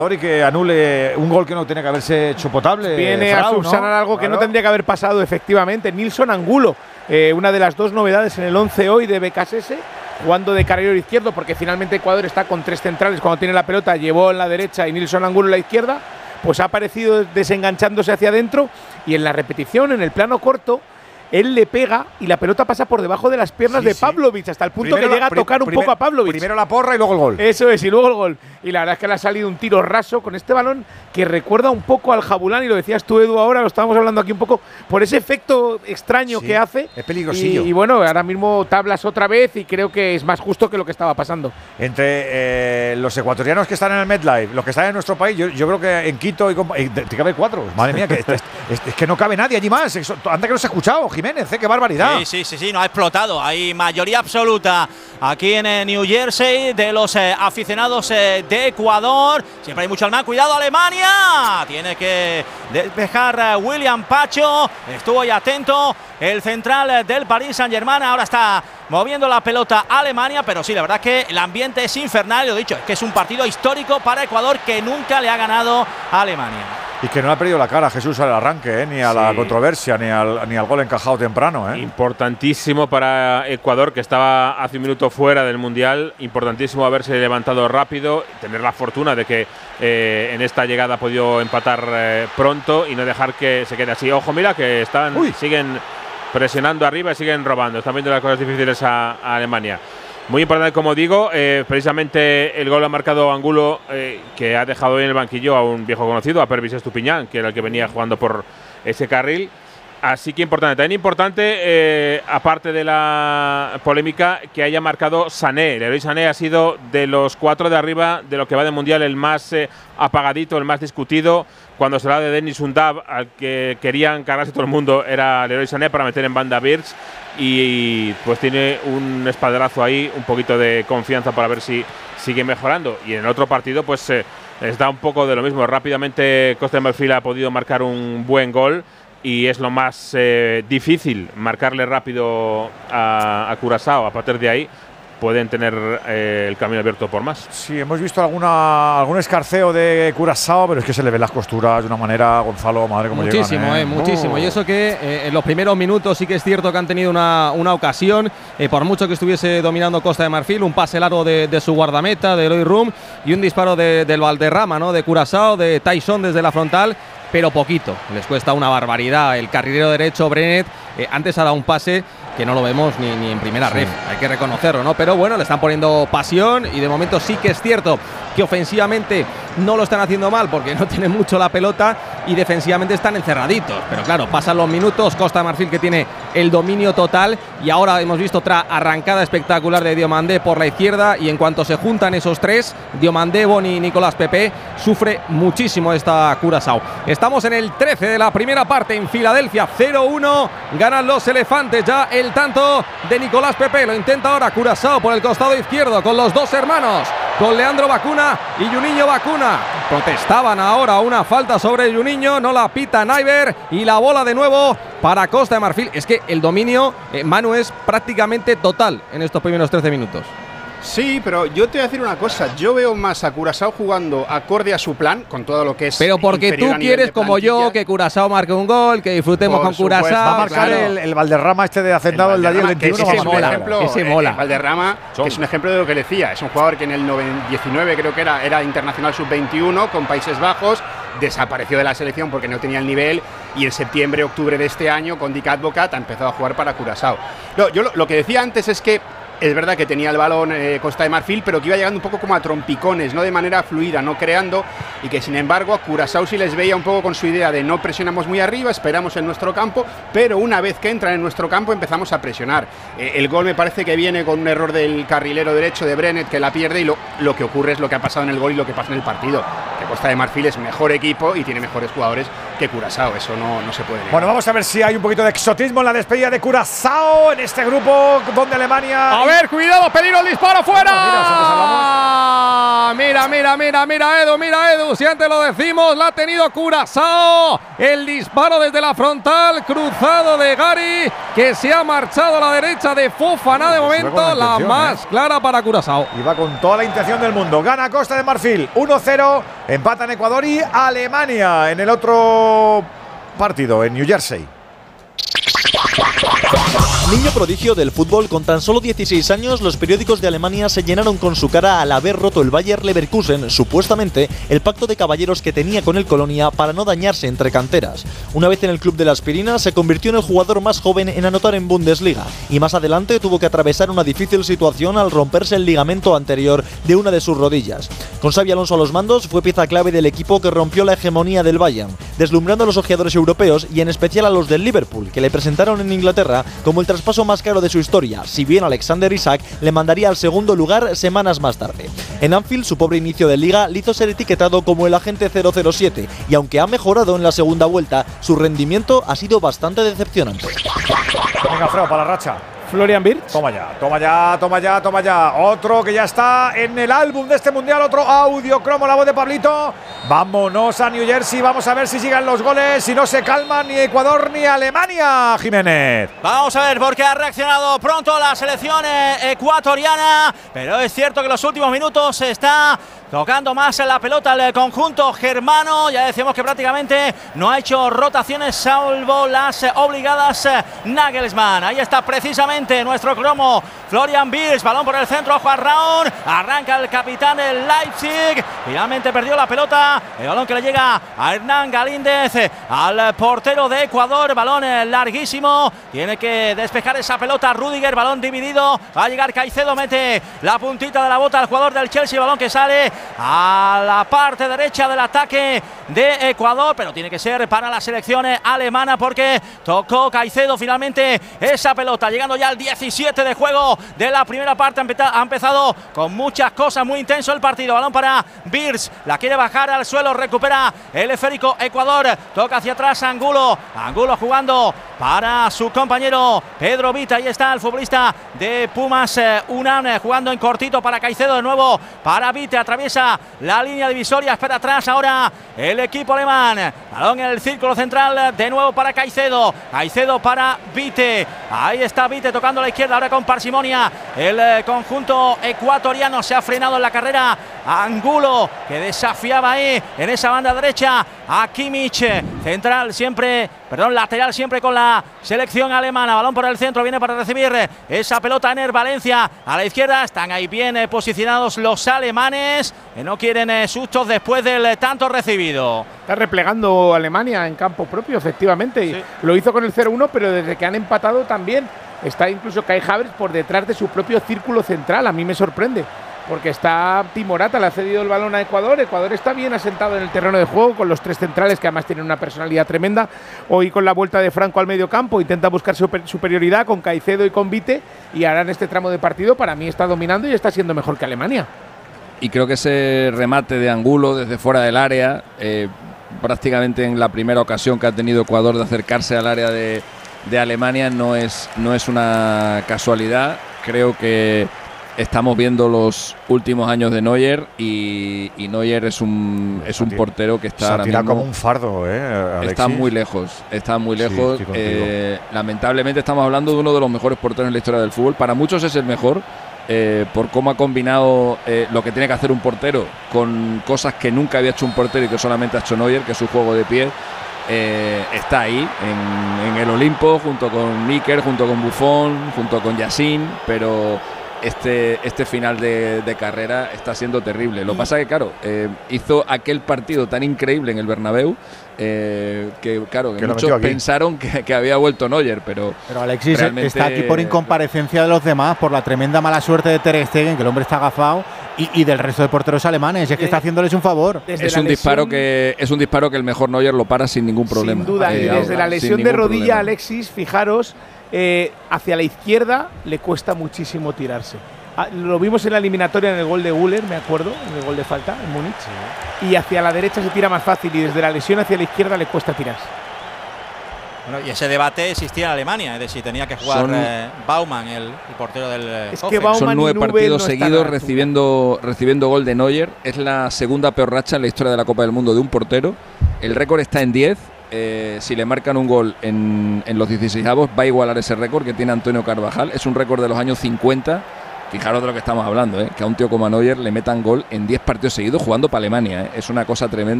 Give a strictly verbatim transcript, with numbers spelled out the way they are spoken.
y que anule un gol que no tenía que haberse hecho potable. Viene Frau, a subsanar ¿no? algo que Claro. no tendría que haber pasado, efectivamente. Nilson Angulo, eh, una de las dos novedades en el once hoy de B K S S, jugando de carrilero izquierdo, porque finalmente Ecuador está con tres centrales. Cuando tiene la pelota, llevó en la derecha y Nilson Angulo en la izquierda. Pues ha aparecido desenganchándose hacia adentro y en la repetición, en el plano corto, él le pega y la pelota pasa por debajo de las piernas Sí, de sí. Pavlovic, hasta el punto Primero que llega la- a tocar un primer- poco a Pavlovic. Primero la porra y luego el gol. Eso es, y luego el gol. Y la verdad es que le ha salido un tiro raso con este balón que recuerda un poco al Jabulán, y lo decías tú, Edu, ahora lo estábamos hablando aquí un poco, por ese efecto extraño Sí, que hace. es peligrosillo. Y, y bueno, ahora mismo tablas otra vez y creo que es más justo que lo que estaba pasando. Entre eh, los ecuatorianos que están en el MetLife, los que están en nuestro país, yo, yo creo que en Quito y compa- y te, te cabe cuatro. Madre mía, que es, es- es que no cabe nadie allí más. Eso- anda que no se ha escuchado, Jiménez, ¿eh? Qué barbaridad. Sí, sí, sí, sí, no ha explotado. Hay mayoría absoluta aquí en eh, New Jersey de los eh, aficionados eh, de Ecuador. Siempre hay mucho alma. Cuidado, Alemania. Tiene que despejar eh, William Pacho. Estuvo ahí atento el central eh, del Paris Saint-Germain. Ahora está moviendo la pelota Alemania, pero sí, la verdad que el ambiente es infernal. Lo dicho, es que es un partido histórico para Ecuador que nunca le ha ganado a Alemania. Y que no ha perdido la cara Jesús al arranque, ¿eh? Ni a Sí. la controversia, ni al, ni al gol encajado temprano. ¿eh? Importantísimo para Ecuador, que estaba hace un minuto fuera del Mundial. Importantísimo haberse levantado rápido, tener la fortuna de que eh, en esta llegada ha podido empatar eh, pronto y no dejar que se quede así. Ojo, mira que están, Uy. siguen presionando arriba y siguen robando. Están viendo las cosas difíciles a, a Alemania. Muy importante, como digo, eh, precisamente el gol ha marcado Angulo, eh, que ha dejado hoy en el banquillo a un viejo conocido, a Pervis Estupiñán, que era el que venía jugando por ese carril. Así que importante, también importante, eh, aparte de la polémica, que haya marcado Sané. Leroy Sané ha sido de los cuatro de arriba de lo que va del Mundial el más eh, apagadito, el más discutido. Cuando se habla de Denis Undav, al que querían cargarse todo el mundo, era Leroy Sané para meter en banda Birch. Y pues tiene un espaldarazo ahí, un poquito de confianza para ver si sigue mejorando. Y en el otro partido, pues eh, les da un poco de lo mismo. Rápidamente Costa de Marfil ha podido marcar un buen gol. Y es lo más eh, difícil, marcarle rápido a, a Curazao. A partir de ahí pueden tener eh, el camino abierto por más. Sí, hemos visto alguna, algún escarceo de Curazao, pero es que se le ven las costuras de una manera, Gonzalo, madre como Muchísimo, llegan, eh, ¿eh? muchísimo. Oh. Y eso que eh, en los primeros minutos sí que es cierto que han tenido una, una ocasión, eh, por mucho que estuviese dominando Costa de Marfil, un pase largo de, de su guardameta, de Eloy Rum, y un disparo de, del Valderrama, ¿no? De Curazao, de Tyson desde la frontal, pero poquito. Les cuesta una barbaridad. El carrilero derecho, Brenet, eh, antes ha dado un pase que no lo vemos ni, ni en primera Sí. ref, hay que reconocerlo, ¿no? Pero bueno, le están poniendo pasión y de momento sí que es cierto que ofensivamente no lo están haciendo mal porque no tienen mucho la pelota y defensivamente están encerraditos. Pero claro, pasan los minutos, Costa de Marfil que tiene el dominio total y ahora hemos visto otra arrancada espectacular de Diomandé por la izquierda y en cuanto se juntan esos tres, Diomandé, Boni y Nicolás Pepe, sufre muchísimo esta Curazao. Estamos en el trece de la primera parte en Filadelfia, cero uno, ganan los elefantes, ya el tanto de Nicolás Pepe, lo intenta ahora Curazao por el costado izquierdo con los dos hermanos, con Leandro Bacuna y Juninho Bacuna. Protestaban ahora una falta sobre Juninho, no la pita Naiber y la bola de nuevo para Costa de Marfil. Es que el dominio, eh, Manu, es prácticamente total en estos primeros trece minutos. Sí, pero yo te voy a decir una cosa. Yo veo más a Curazao jugando acorde a su plan, con todo lo que es. Pero porque inferior tú a nivel quieres, de como yo, plantilla. que Curazao marque un gol, que disfrutemos Por con supuesto. Curazao. Va a marcar claro. el, el Valderrama este de Hacendado, el, de ayer, el Valderrama, que veintiuno. ese va a es un marcar. ejemplo, ese eh, mola. Valderrama, que es un ejemplo de lo que decía. Es un jugador que en el noven- diecinueve creo que era, era internacional sub veintiuno con Países Bajos. Desapareció de la selección porque no tenía el nivel y en septiembre, octubre de este año con Dick Advocat ha empezado a jugar para Curazao. No, yo lo, lo que decía antes es que es verdad que tenía el balón eh, Costa de Marfil, pero que iba llegando un poco como a trompicones, no de manera fluida, no creando, y que sin embargo a Curazao sí les veía un poco con su idea de no presionamos muy arriba, esperamos en nuestro campo, pero una vez que entran en nuestro campo empezamos a presionar. Eh, el gol me parece que viene con un error del carrilero derecho de Brenet que la pierde y lo, lo que ocurre es lo que ha pasado en el gol y lo que pasa en el partido, que Costa de Marfil es mejor equipo y tiene mejores jugadores que Curazao, eso no, no se puede negar. Bueno, vamos a ver si hay un poquito de exotismo en la despedida de Curazao en este grupo donde Alemania… A ver, cuidado, peligro el disparo fuera. Mira, nosotros hablamos. mira, mira, mira, mira, mira, Edu, mira, Edu, si antes lo decimos, la ha tenido Curazao. El disparo desde la frontal, cruzado de Gary, que se ha marchado a la derecha de Fofana. De momento, la, la más eh. clara para Curazao. Y va con toda la intención del mundo. Gana Costa de Marfil, uno cero, empatan Ecuador y Alemania en el otro partido, en New Jersey. Niño prodigio del fútbol, con tan solo dieciséis años, los periódicos de Alemania se llenaron con su cara al haber roto el Bayer Leverkusen, supuestamente, el pacto de caballeros que tenía con el Colonia para no dañarse entre canteras. Una vez en el club de la aspirina, se convirtió en el jugador más joven en anotar en Bundesliga, y más adelante tuvo que atravesar una difícil situación al romperse el ligamento anterior de una de sus rodillas. Con Xabi Alonso a los mandos, fue pieza clave del equipo que rompió la hegemonía del Bayern, deslumbrando a los ojeadores europeos y en especial a los del Liverpool, que le presentaron en Inglaterra como el traspaso más caro de su historia, si bien Alexander Isak le mandaría al segundo lugar semanas más tarde. En Anfield, su pobre inicio de liga le hizo ser etiquetado como el agente cero cero siete, y aunque ha mejorado en la segunda vuelta, su rendimiento ha sido bastante decepcionante. Venga, Freo, para la racha. Florian Wirtz. Toma ya, toma ya, toma ya, toma ya. Otro que ya está en el álbum de este mundial, otro audio cromo, la voz de Pablito. Vámonos a New Jersey, vamos a ver si llegan los goles, si no se calman ni Ecuador ni Alemania, Jiménez. Vamos a ver, porque ha reaccionado pronto la selección ecuatoriana, pero es cierto que en los últimos minutos se está tocando más en la pelota el conjunto germano. Ya decíamos que prácticamente no ha hecho rotaciones salvo las obligadas Nagelsmann. Ahí está precisamente nuestro cromo, Florian Wirtz, balón por el centro, Juan Raúl, arranca el capitán del Leipzig, finalmente perdió la pelota, el balón que le llega a Hernán Galíndez, al portero de Ecuador, balón larguísimo, tiene que despejar esa pelota Rüdiger, balón dividido, va a llegar Caicedo, mete la puntita de la bota al jugador del Chelsea, balón que sale a la parte derecha del ataque de Ecuador, pero tiene que ser para la selección alemana porque tocó Caicedo finalmente esa pelota, llegando ya al diecisiete de juego de la primera parte. Ha empezado con muchas cosas, muy intenso el partido, balón para Wirtz, la quiere bajar al suelo, recupera el esférico Ecuador, toca hacia atrás Angulo, Angulo jugando para su compañero Pedro Vita, ahí está el futbolista de Pumas, eh, Unam, eh, jugando en cortito para Caicedo, de nuevo para Vite, atraviesa la línea divisoria, espera atrás ahora el equipo alemán, balón en el círculo central, de nuevo para Caicedo, Caicedo para Vite, ahí está Vite tocando a la izquierda, ahora con parsimonia el eh, conjunto ecuatoriano, se ha frenado en la carrera Angulo, que desafiaba ahí en esa banda derecha a Kimmich, central siempre, perdón, lateral siempre con la selección alemana, balón por el centro, viene para recibir esa pelota Ener Valencia, a la izquierda, están ahí bien eh, posicionados los alemanes, que no quieren eh, sustos después del eh, tanto recibido. Está replegando Alemania en campo propio, efectivamente, sí. Y lo hizo con el cero uno, pero desde que han empatado también está incluso Kai Havertz por detrás de su propio círculo central, a mí me sorprende. Porque está Timorata, le ha cedido el balón a Ecuador. Ecuador está bien asentado en el terreno de juego con los tres centrales que además tienen una personalidad tremenda. Hoy con la vuelta de Franco al medio campo intenta buscar super, superioridad con Caicedo y con Vite, y ahora en este tramo de partido para mí está dominando y está siendo mejor que Alemania. Y creo que ese remate de Angulo desde fuera del área, eh, prácticamente en la primera ocasión que ha tenido Ecuador de acercarse al área de, de Alemania, no es, no es una casualidad. Creo que estamos viendo los últimos años de Neuer y, y Neuer es un es un portero que está ahora mismo como un fardo, ¿eh, Alexis? Está muy lejos, está muy lejos. Sí, eh, lamentablemente estamos hablando de uno de los mejores porteros en la historia del fútbol. Para muchos es el mejor, eh, por cómo ha combinado eh, lo que tiene que hacer un portero con cosas que nunca había hecho un portero y que solamente ha hecho Neuer, que es su juego de pie. Eh, está ahí en, en el Olimpo junto con Níker, junto con Buffon, junto con Yassin, pero Este, este final de, de carrera está siendo terrible. Lo que pasa es que, claro, eh, hizo aquel partido tan increíble en el Bernabéu eh, que, claro, que, que muchos pensaron que, que había vuelto Neuer, pero… Pero Alexis está aquí por incomparecencia de los demás, por la tremenda mala suerte de Ter Stegen, que el hombre está agafado, y, y del resto de porteros alemanes. Es que está haciéndoles un favor. Es un, disparo que, es un disparo que el mejor Neuer lo para sin ningún problema. Sin duda, eh, y desde la lesión de rodilla, problema. Alexis, fijaros… Eh, hacia la izquierda le cuesta muchísimo tirarse. Ah, lo vimos en la eliminatoria en el gol de Güler, me acuerdo, en el gol de falta en Múnich. Sí. Y hacia la derecha se tira más fácil y desde la lesión hacia la izquierda le cuesta tirarse. Bueno, y ese debate existía en Alemania, es decir, tenía que jugar Son, eh, Baumann, el, el portero del eh, es que Baumann Son nueve y Nubel partidos no seguidos están recibiendo, recibiendo gol de Neuer. Es la segunda peor racha en la historia de la Copa del Mundo de un portero. El récord está en diez. Eh, si le marcan un gol en, en los dieciseisavos, va a igualar ese récord que tiene Antonio Carvajal. Es un récord de los años cincuenta. Fijaros de lo que estamos hablando, ¿eh? Que a un tío como a Neuer le metan gol en diez partidos seguidos jugando para Alemania, ¿eh? Es una cosa tremenda.